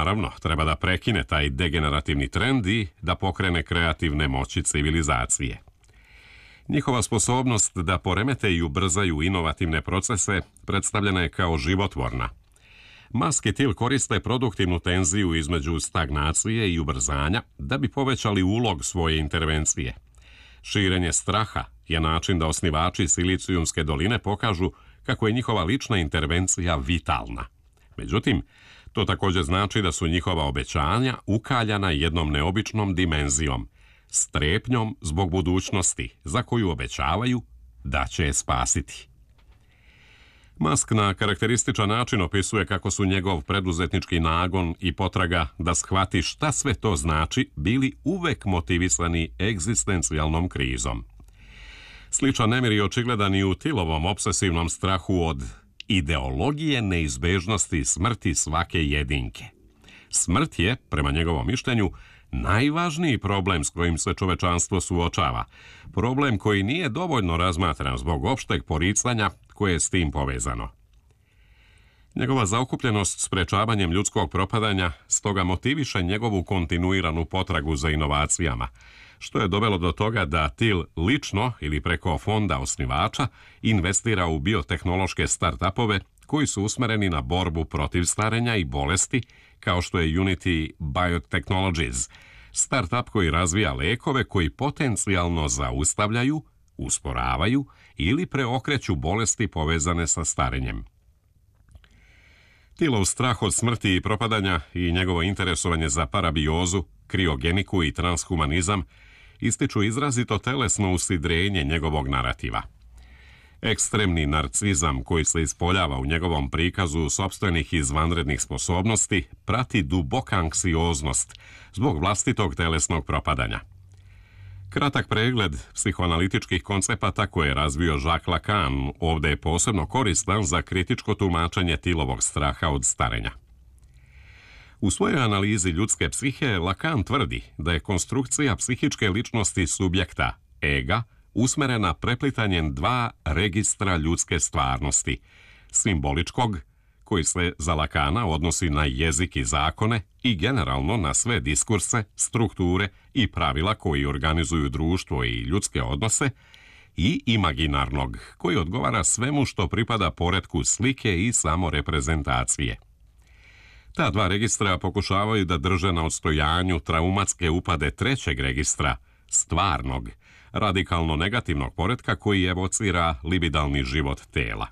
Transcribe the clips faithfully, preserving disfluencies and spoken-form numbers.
naravno, treba da prekine taj degenerativni trend i da pokrene kreativne moći civilizacije. Njihova sposobnost da poremete i ubrzaju inovativne procese predstavljena je kao životvorna. Musk i Thiel koriste produktivnu tenziju između stagnacije i ubrzanja da bi povećali ulog svoje intervencije. Širenje straha je način da osnivači Silicijumske doline pokažu kako je njihova lična intervencija vitalna. Međutim, to također znači da su njihova obećanja ukaljana jednom neobičnom dimenzijom, strepnjom zbog budućnosti za koju obećavaju da će je spasiti. Musk na karakterističan način opisuje kako su njegov preduzetnički nagon i potraga da shvati šta sve to znači bili uvek motivisani egzistencijalnom krizom. Sličan nemir je očigledan i u Thielovom obsesivnom strahu od ideologije neizbežnosti smrti svake jedinke. Smrt je, prema njegovom mišljenju, najvažniji problem s kojim se čovečanstvo suočava, problem koji nije dovoljno razmatran zbog opšteg poricanja koje je s tim povezano. Njegova zaokupljenost sprečavanjem ljudskog propadanja stoga motiviše njegovu kontinuiranu potragu za inovacijama, što je dovelo do toga da Thiel lično ili preko fonda osnivača investira u biotehnološke start-upove koji su usmereni na borbu protiv starenja i bolesti, kao što je Unity Biotechnologies, start-up koji razvija lekove koji potencijalno zaustavljaju, usporavaju ili preokreću bolesti povezane sa starenjem. Thielov strah od smrti i propadanja i njegovo interesovanje za parabiozu, kriogeniku i transhumanizam ističu izrazito telesno usidrenje njegovog narativa. Ekstremni narcizam koji se ispoljava u njegovom prikazu sopstvenih izvanrednih sposobnosti prati duboka anksioznost zbog vlastitog telesnog propadanja. Kratak pregled psihoanalitičkih koncepata koje je razvio Jacques Lacan ovdje je posebno koristan za kritičko tumačenje Thielovog straha od starenja. U svojoj analizi ljudske psihe Lacan tvrdi da je konstrukcija psihičke ličnosti subjekta, ega, usmerena preplitanjem dva registra ljudske stvarnosti, simboličkog, koji se za Lacana odnosi na jezik i zakone i generalno na sve diskurse, strukture i pravila koji organizuju društvo i ljudske odnose, i imaginarnog, koji odgovara svemu što pripada poretku slike i samoreprezentacije. Ta dva registra pokušavaju da drže na odstojanju traumatske upade trećeg registra, stvarnog, radikalno negativnog poretka koji evocira libidalni život tela.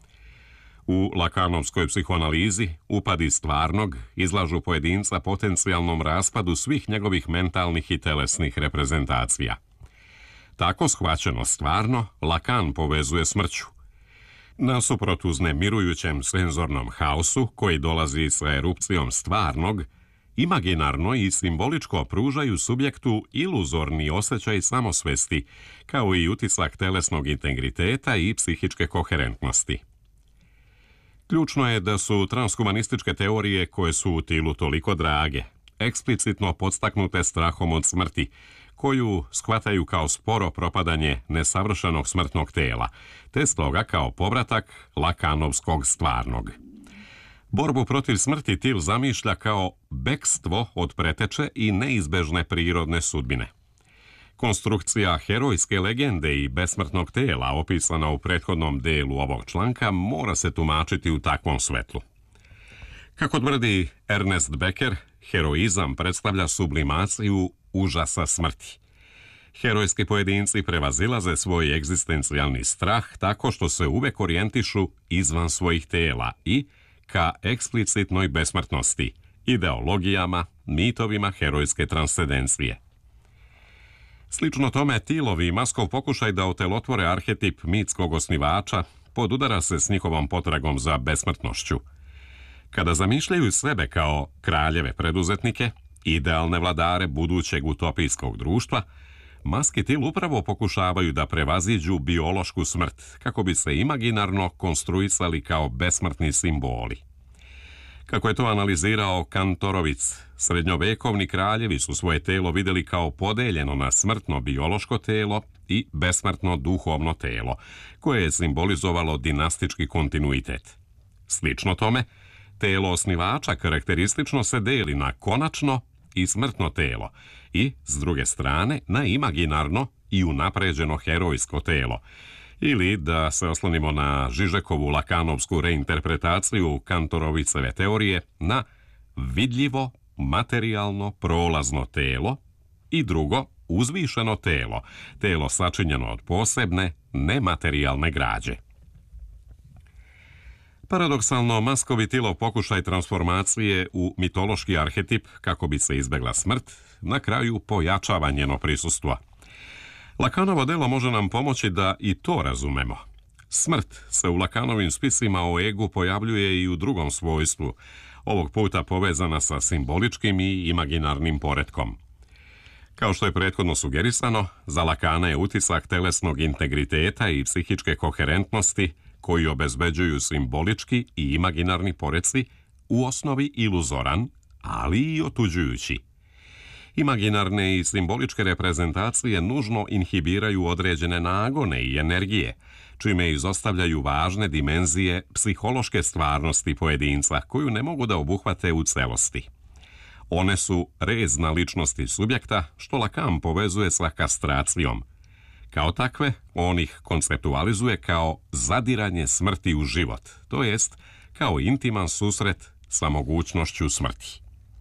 U lakanovskoj psihoanalizi upadi stvarnog izlažu pojedinca potencijalnom raspadu svih njegovih mentalnih i telesnih reprezentacija. Tako shvaćeno stvarno Lacan povezuje smrću. Nasuprot uznemirujućem senzornom haosu koji dolazi sa erupcijom stvarnog, imaginarno i simboličko pružaju subjektu iluzorni osjećaj samosvesti, kao i utisak telesnog integriteta i psihičke koherentnosti. Ključno je da su transhumanističke teorije koje su u Thielu toliko drage, eksplicitno podstaknute strahom od smrti, koju shvataju kao sporo propadanje nesavršenog smrtnog tela, te stoga kao povratak lakanovskog stvarnog. Borbu protiv smrti Thiel zamišlja kao bekstvo od preteče i neizbežne prirodne sudbine. Konstrukcija herojske legende i besmrtnog tela opisana u prethodnom delu ovog članka mora se tumačiti u takvom svetlu. Kako tvrdi Ernest Becker, heroizam predstavlja sublimaciju užasa smrti. Herojski pojedinci prevazilaze svoj egzistencijalni strah tako što se uvek orijentišu izvan svojih tela i ka eksplicitnoj besmrtnosti, ideologijama, mitovima herojske transcendencije. Slično tome, Thielov i Muskov pokušaj da otelotvore arhetip mitskog osnivača podudara se s njihovom potragom za besmrtnošću. Kada zamišljaju sebe kao kraljeve preduzetnike, idealne vladare budućeg utopijskog društva, Musk i Thiel upravo pokušavaju da prevaziđu biološku smrt, kako bi se imaginarno konstruisali kao besmrtni simboli. Kako je to analizirao Kantorovic, srednjovekovni kraljevi su svoje telo vidjeli kao podeljeno na smrtno biološko telo i besmrtno duhovno telo, koje je simbolizovalo dinastički kontinuitet. Slično tome, Telo osnivača karakteristično se deli na konačno i smrtno telo i, s druge strane, na imaginarno i unapređeno herojsko telo, ili, da se oslonimo na Žižekovu lakanovsku reinterpretaciju Kantoroviceve teorije, na vidljivo, materijalno, prolazno telo i drugo, uzvišeno telo, telo sačinjeno od posebne, nematerijalne građe. Paradoksalno, Maskovi tilo pokušaj transformacije u mitološki arhetip kako bi se izbegla smrt, na kraju pojačava njeno prisustvo. Lakanovo delo može nam pomoći da i to razumemo. Smrt se u Lakanovim spisima o egu pojavljuje i u drugom svojstvu, ovog puta povezana sa simboličkim i imaginarnim poretkom. Kao što je prethodno sugerisano, za Lakana je utisak telesnog integriteta i psihičke koherentnosti koji obezbeđuju simbolički i imaginarni poreci u osnovi iluzoran, ali i otuđujući. Imaginarne i simboličke reprezentacije nužno inhibiraju određene nagone i energije, čime izostavljaju važne dimenzije psihološke stvarnosti pojedinca koju ne mogu da obuhvate u celosti. One su rezna ličnosti subjekta, što Lacan povezuje sa kastracijom. Kao takve, on ih konceptualizuje kao zadiranje smrti u život, to jest kao intiman susret sa mogućnošću smrti.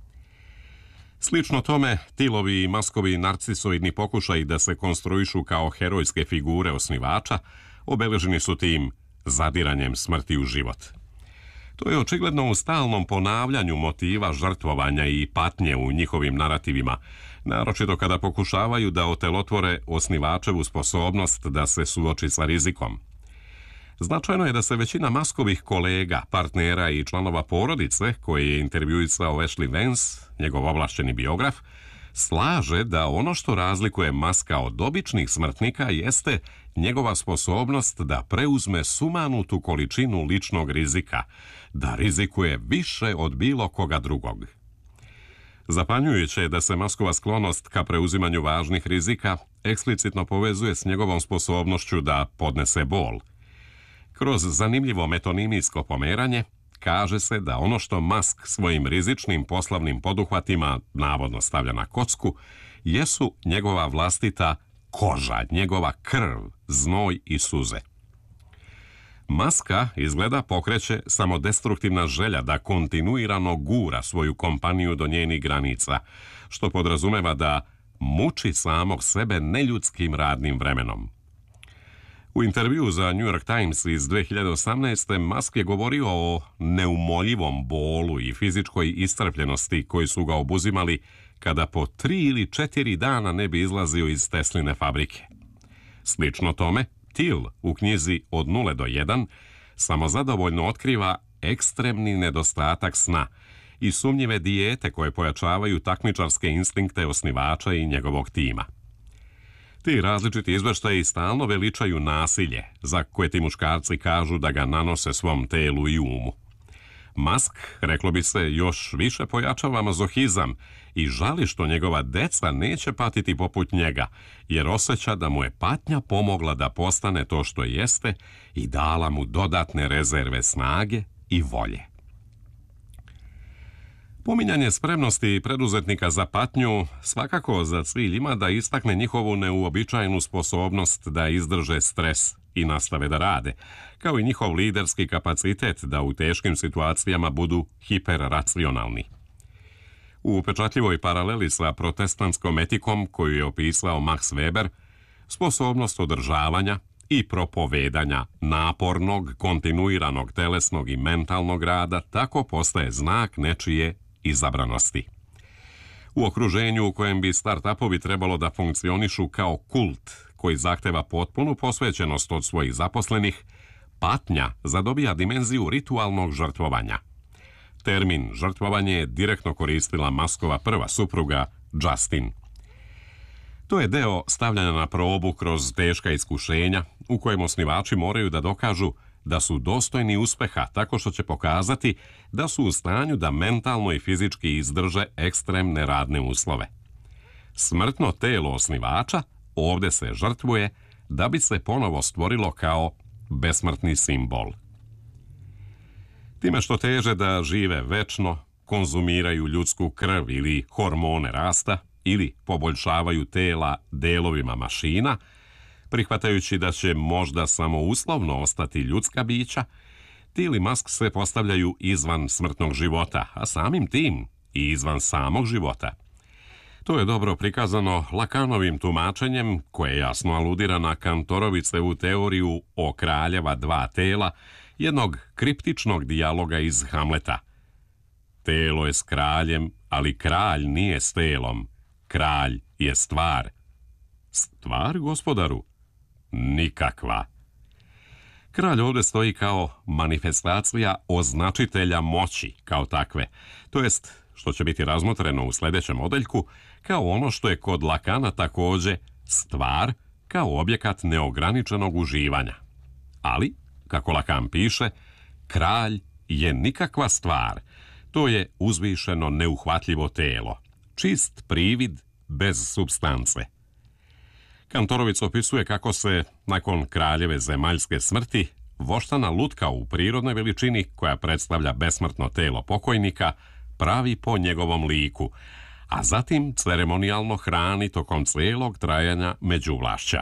Slično tome, Tilovi i Maskovi narcisoidni pokušaji da se konstruišu kao herojske figure osnivača obeleženi su tim zadiranjem smrti u život. To je očigledno u stalnom ponavljanju motiva žrtvovanja i patnje u njihovim narativima, naročito kada pokušavaju da otelotvore osnivačevu sposobnost da se suoči sa rizikom. Značajno je da se većina Maskovih kolega, partnera i članova porodice, koje je intervjuisao Ashley Vance, njegov ovlašćeni biograf, slaže da ono što razlikuje Maska od običnih smrtnika jeste njegova sposobnost da preuzme sumanutu količinu ličnog rizika, da rizikuje više od bilo koga drugog. Zapanjujuće je da se Maskova sklonost ka preuzimanju važnih rizika eksplicitno povezuje s njegovom sposobnošću da podnese bol. Kroz zanimljivo metonimijsko pomeranje kaže se da ono što Musk svojim rizičnim poslovnim poduhvatima navodno stavlja na kocku jesu njegova vlastita koža, njegova krv, znoj i suze. Muska izgleda pokreće samo destruktivna želja da kontinuirano gura svoju kompaniju do njenih granica, što podrazumeva da muči samog sebe neljudskim radnim vremenom. U intervjuu za New York Times iz dve hiljade osamnaeste. Musk je govorio o neumoljivom bolu i fizičkoj iscrpljenosti koji su ga obuzimali kada po tri ili četiri dana ne bi izlazio iz Tesline fabrike. Slično tome, Till u knjizi Od nule do jedan samozadovoljno otkriva ekstremni nedostatak sna i sumnjive dijete koje pojačavaju takmičarske instinkte osnivača i njegovog tima. Ti različiti izveštaji stalno veličaju nasilje, za koje ti muškarci kažu da ga nanose svom telu i umu. Musk, reklo bi se, još više pojačava mazohizam i žali što njegova deca neće patiti poput njega, jer osjeća da mu je patnja pomogla da postane to što jeste i dala mu dodatne rezerve snage i volje. Pominjanje spremnosti preduzetnika za patnju svakako za cilj ima da istakne njihovu neuobičajenu sposobnost da izdrže stres i nastave da rade, kao i njihov liderski kapacitet da u teškim situacijama budu hiperracionalni. U upečatljivoj paraleli sa protestantskom etikom koju je opisao Max Weber, sposobnost održavanja i propovedanja napornog, kontinuiranog telesnog i mentalnog rada tako postaje znak nečije izabranosti. U okruženju u kojem bi start-upovi trebalo da funkcionišu kao kult koji zahteva potpunu posvećenost od svojih zaposlenih, patnja zadobija dimenziju ritualnog žrtvovanja. Termin žrtvovanje je direktno koristila Muskova prva supruga, Justin. To je deo stavljanja na probu kroz teška iskušenja u kojem osnivači moraju da dokažu da su dostojni uspeha tako što će pokazati da su u stanju da mentalno i fizički izdrže ekstremne radne uslove. Smrtno telo osnivača ovdje se žrtvuje da bi se ponovo stvorilo kao besmrtni simbol. Time što teže da žive večno, konzumiraju ljudsku krv ili hormone rasta ili poboljšavaju tela delovima mašina, prihvatajući da će možda samo uslovno ostati ljudska bića, ti ili Musk se postavljaju izvan smrtnog života, a samim tim i izvan samog života. To je dobro prikazano Lakanovim tumačenjem, koje jasno aludira na Kantorovicevu teoriju o kraljeva dva tela, jednog kriptičnog dijaloga iz Hamleta. Telo je s kraljem, ali kralj nije s telom. Kralj je stvar. Stvar, gospodaru? Nikakva. Kralj ovdje stoji kao manifestacija označitelja moći kao takve, to jest, što će biti razmotreno u sljedećem odeljku, kao ono što je kod Lakana također stvar kao objekat neograničenog uživanja. Ali, kako Lakan piše, kralj je nikakva stvar, to je uzvišeno neuhvatljivo telo, čist privid bez supstance. Kantorovic opisuje kako se, nakon kraljeve zemaljske smrti, voštana lutka u prirodnoj veličini, koja predstavlja besmrtno telo pokojnika, pravi po njegovom liku, a zatim ceremonijalno hrani tokom cijelog trajanja međuvlašća.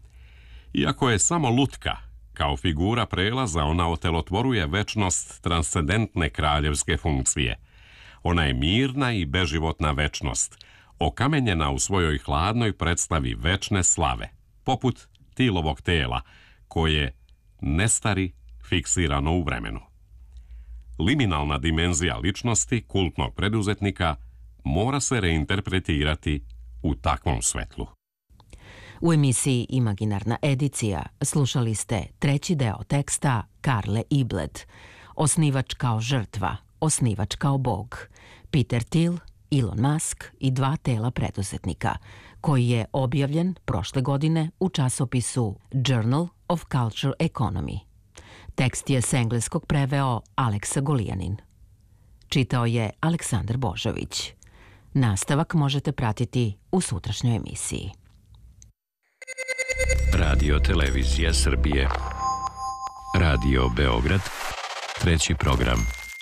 Iako je samo lutka, kao figura prelaza, ona otelotvoruje večnost transcendentne kraljevske funkcije. Ona je mirna i beživotna večnost, okamenjena u svojoj hladnoj predstavi večne slave, poput Tilovog tela, koje nestari fiksirano u vremenu. Liminalna dimenzija ličnosti kultnog preduzetnika mora se reinterpretirati u takvom svetlu. U emisiji Imaginarna edicija slušali ste treći deo teksta Karle Ibled, Osnivač kao žrtva, osnivač kao bog, Peter Thiel, Elon Musk i dva tela preduzetnika, koji je objavljen prošle godine u časopisu Journal of Culture Economy. Tekst je s engleskog preveo Aleksa Golijanin. Čitao je Aleksandar Božović. Nastavak možete pratiti u sutrašnjoj emisiji. Radio Televizija Srbije. Radio Beograd. Treći program.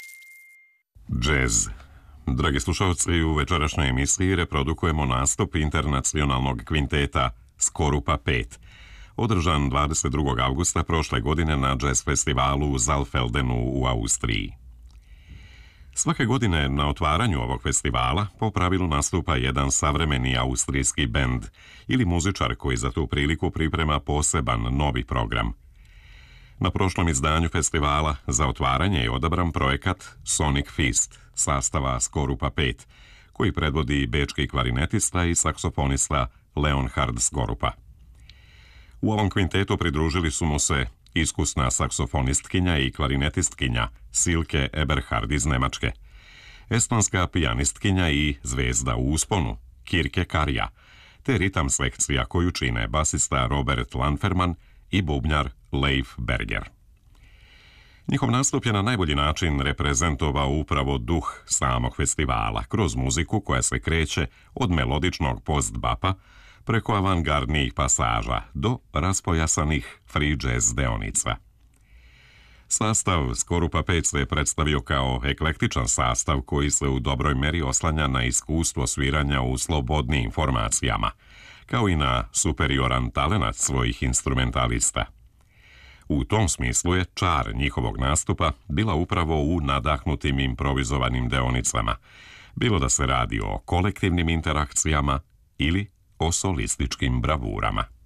Jazz. Dragi slušalci, u večerašnjoj emisiji reprodukujemo nastup internacionalnog kvinteta Skorupa pet, održan dvadeset drugog avgusta prošle godine na jazz festivalu u Zalfeldenu u Austriji. Svake godine na otvaranju ovog festivala po pravilu nastupa jedan savremeni austrijski bend ili muzičar koji za tu priliku priprema poseban novi program. Na prošlom izdanju festivala za otvaranje je odabran projekat Sonic Feast sastava Skorupa pet, koji predvodi bečki klarinetista i saksofonista Leonhard Skorupa. U ovom kvintetu pridružili su mu se iskusna saksofonistkinja i klarinetistkinja Silke Eberhard iz Nemačke, estonska pijanistkinja i zvezda u usponu Kirke Karja, te ritam sekcija koju čine basista Robert Lanferman i bubnjar Leif Berger. Njihov nastup je na najbolji način reprezentovao upravo duh samog festivala, kroz muziku koja se kreće od melodičnog post-bapa preko avangardnijih pasaža do raspojasanih free jazz deonica. Sastav Skorupa pet se je predstavio kao eklektičan sastav koji se u dobroj meri oslanja na iskustvo sviranja u slobodnijim formacijama, kao i na superioran talenat svojih instrumentalista. U tom smislu je čar njihovog nastupa bila upravo u nadahnutim improvizovanim deonicama, bilo da se radi o kolektivnim interakcijama ili o solističkim bravurama.